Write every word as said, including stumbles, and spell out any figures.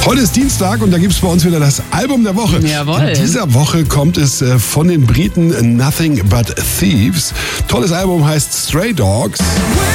Heute ist Dienstag und da gibt es bei uns wieder das Album der Woche. Jawohl. In dieser Woche kommt es von den Briten Nothing But Thieves. Tolles Album heißt Stray Dogs.